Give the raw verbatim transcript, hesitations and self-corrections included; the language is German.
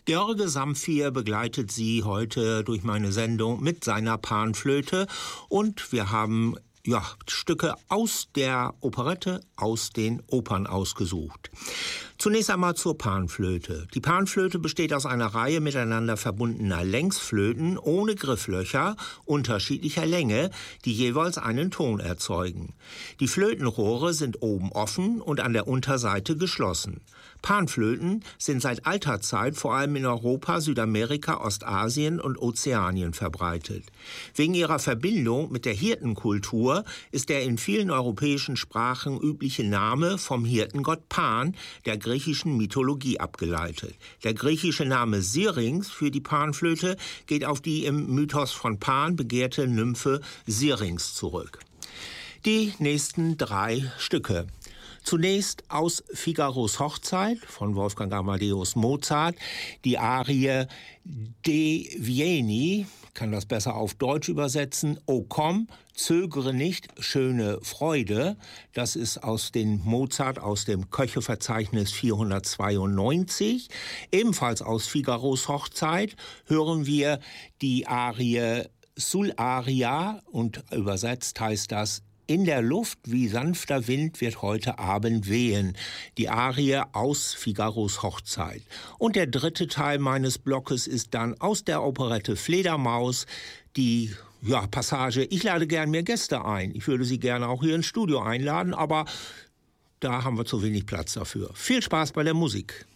George Zamfir begleitet Sie heute durch meine Sendung mit seiner Panflöte und wir haben ja, Stücke aus der Operette, aus den Opern ausgesucht. Zunächst einmal zur Panflöte. Die Panflöte besteht aus einer Reihe miteinander verbundener Längsflöten ohne Grifflöcher unterschiedlicher Länge, die jeweils einen Ton erzeugen. Die Flötenrohre sind oben offen und an der Unterseite geschlossen. Panflöten sind seit alter Zeit vor allem in Europa, Südamerika, Ostasien und Ozeanien verbreitet. Wegen ihrer Verbindung mit der Hirtenkultur ist der in vielen europäischen Sprachen übliche Name vom Hirtengott Pan, der griechischen Mythologie, abgeleitet. Der griechische Name Syrinx für die Panflöte geht auf die im Mythos von Pan begehrte Nymphe Syrinx zurück. Die nächsten drei Stücke. Zunächst aus Figaros Hochzeit von Wolfgang Amadeus Mozart, die Arie De Vieni, kann das besser auf Deutsch übersetzen, O komm, zögere nicht, schöne Freude. Das ist aus dem Mozart, aus dem Köcheverzeichnis vierhundertzweiundneunzig. Ebenfalls aus Figaros Hochzeit hören wir die Arie Sul Aria und übersetzt heißt das: In der Luft wie sanfter Wind wird heute Abend wehen. Die Arie aus Figaros Hochzeit. Und der dritte Teil meines Blockes ist dann aus der Operette Fledermaus die ja, Passage: Ich lade gern mir Gäste ein. Ich würde sie gerne auch hier ins Studio einladen, aber da haben wir zu wenig Platz dafür. Viel Spaß bei der Musik.